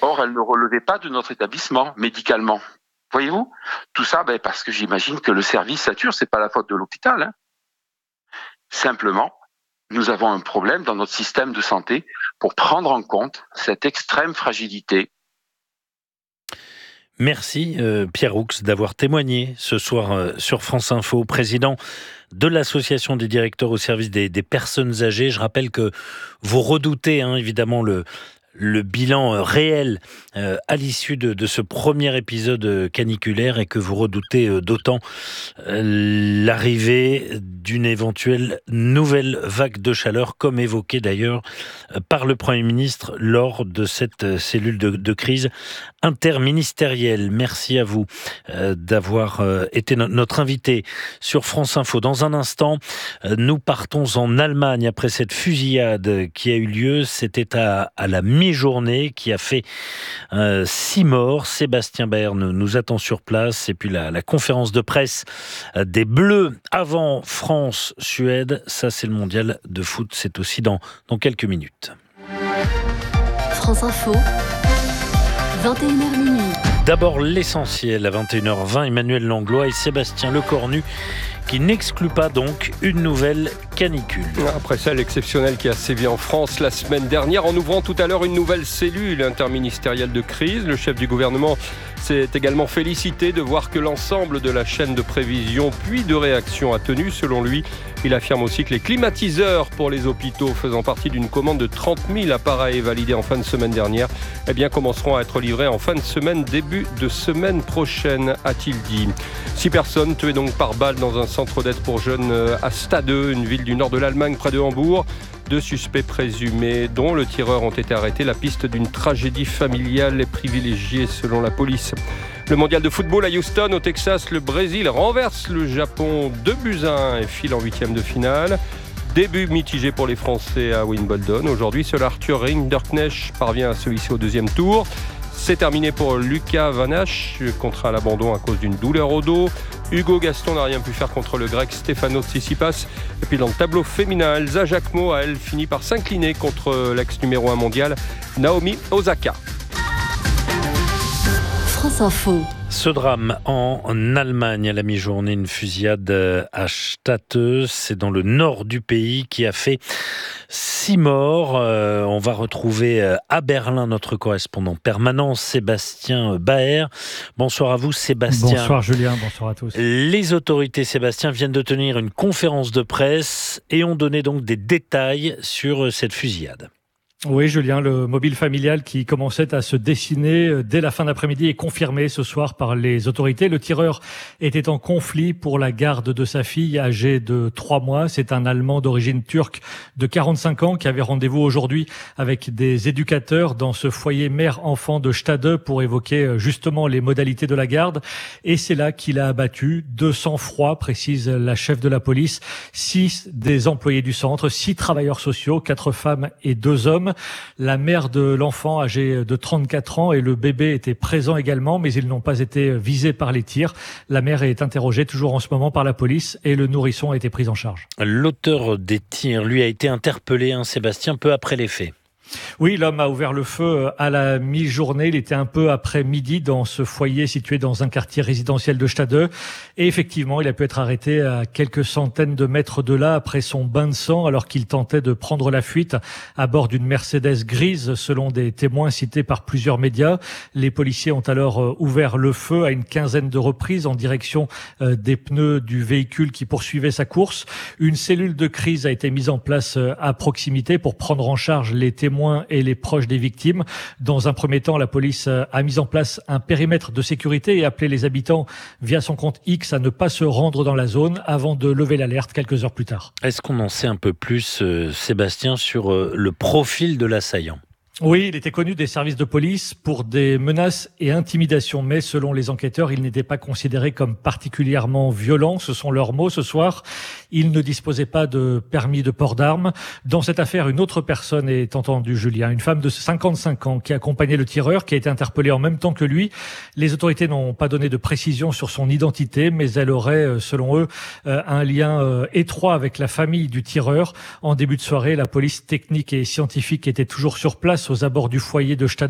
Or, elle ne relevait pas de notre établissement, médicalement. Voyez-vous ? Tout ça, parce que j'imagine que le service sature, c'est pas la faute de l'hôpital. Hein. Simplement, nous avons un problème dans notre système de santé pour prendre en compte cette extrême fragilité. Merci Pierre Roux d'avoir témoigné ce soir sur France Info, président de l'association des directeurs au service des personnes âgées. Je rappelle que vous redoutez évidemment le bilan réel à l'issue de ce premier épisode caniculaire et que vous redoutez d'autant l'arrivée d'une éventuelle nouvelle vague de chaleur, comme évoqué d'ailleurs par le Premier ministre lors de cette cellule de crise interministérielle. Merci à vous d'avoir été notre invité sur France Info. Dans un instant, nous partons en Allemagne après cette fusillade qui a eu lieu. C'était à la mi-journée qui a fait 6 morts. Sébastien Baer nous attend sur place. Et puis la conférence de presse des Bleus avant France-Suède. Ça, c'est le mondial de foot. C'est aussi dans quelques minutes. France Info, 21h minuit. D'abord l'essentiel à 21h20. Emmanuel Langlois et Sébastien Lecornu qui n'exclut pas donc une nouvelle canicule. Après celle exceptionnelle qui a sévi en France la semaine dernière, en ouvrant tout à l'heure une nouvelle cellule interministérielle de crise, le chef du gouvernement s'est également félicité de voir que l'ensemble de la chaîne de prévision puis de réaction a tenu. Selon lui, il affirme aussi que les climatiseurs pour les hôpitaux faisant partie d'une commande de 30 000 appareils validés en fin de semaine dernière, commenceront à être livrés en fin de semaine, début de semaine prochaine, a-t-il dit. 6 personnes tuées donc par balle dans un centre d'aide pour jeunes à Stade, une ville du nord de l'Allemagne près de Hambourg. 2 suspects présumés, dont le tireur, ont été arrêtés. La piste d'une tragédie familiale est privilégiée selon la police. Le mondial de football à Houston, au Texas, le Brésil renverse le Japon 2-1 et file en 8e de finale. Début mitigé pour les Français à Wimbledon. Aujourd'hui, seul Arthur Rinderknecht parvient à se hisser au 2e tour. C'est terminé pour Lucas Van Hache, contraint à l'abandon à cause d'une douleur au dos. Hugo Gaston n'a rien pu faire contre le grec Stefanos Tsitsipas. Et puis dans le tableau féminin, Elsa Jacquemot a, elle, fini par s'incliner contre l'ex numéro 1 mondial, Naomi Osaka. France Info. Ce drame en Allemagne à la mi-journée, une fusillade à Stade, c'est dans le nord du pays, qui a fait 6 morts. On va retrouver à Berlin notre correspondant permanent, Sébastien Baer. Bonsoir à vous, Sébastien. Bonsoir Julien, bonsoir à tous. Les autorités, Sébastien, viennent de tenir une conférence de presse et ont donné donc des détails sur cette fusillade. Oui, Julien, le mobile familial qui commençait à se dessiner dès la fin d'après-midi est confirmé ce soir par les autorités. Le tireur était en conflit pour la garde de sa fille âgée de 3 mois. C'est un Allemand d'origine turque de 45 ans qui avait rendez-vous aujourd'hui avec des éducateurs dans ce foyer mère-enfant de Stade pour évoquer justement les modalités de la garde. Et c'est là qu'il a abattu de sang-froid, précise la chef de la police, 6 des employés du centre, 6 travailleurs sociaux, 4 femmes et 2 hommes. La mère de l'enfant, âgée de 34 ans, et le bébé étaient présents également, mais ils n'ont pas été visés par les tirs. La mère est interrogée toujours en ce moment par la police et le nourrisson a été pris en charge. L'auteur des tirs, lui, a été interpellé, Sébastien, peu après les faits. Oui, l'homme a ouvert le feu à la mi-journée. Il était un peu après midi dans ce foyer situé dans un quartier résidentiel de Stade. Et effectivement, il a pu être arrêté à quelques centaines de mètres de là après son bain de sang alors qu'il tentait de prendre la fuite à bord d'une Mercedes grise selon des témoins cités par plusieurs médias. Les policiers ont alors ouvert le feu à une quinzaine de reprises en direction des pneus du véhicule qui poursuivait sa course. Une cellule de crise a été mise en place à proximité pour prendre en charge les témoins et les proches des victimes. Dans un premier temps, la police a mis en place un périmètre de sécurité et appelé les habitants via son compte X à ne pas se rendre dans la zone avant de lever l'alerte quelques heures plus tard. Est-ce qu'on en sait un peu plus, Sébastien, sur le profil de l'assaillant ? Oui, il était connu des services de police pour des menaces et intimidations, mais selon les enquêteurs, il n'était pas considéré comme particulièrement violent. Ce sont leurs mots ce soir. Il ne disposait pas de permis de port d'armes. Dans cette affaire, une autre personne est entendue, Julien, une femme de 55 ans qui accompagnait le tireur, qui a été interpellée en même temps que lui. Les autorités n'ont pas donné de précision sur son identité, mais elle aurait, selon eux, un lien étroit avec la famille du tireur. En début de soirée, la police technique et scientifique était toujours sur place aux abords du foyer de Stade